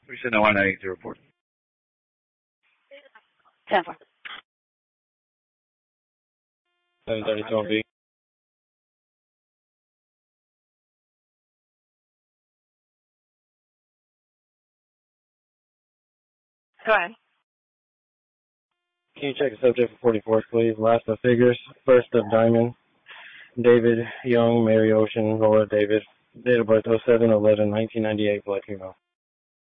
We said no, I need to report. 10-4. 732 on B. Go ahead. Can you check the subject for 44th, please? Last of figures, first of diamond, David Young, Mary Ocean, Laura David. Date of birth 07/11/1998, black female.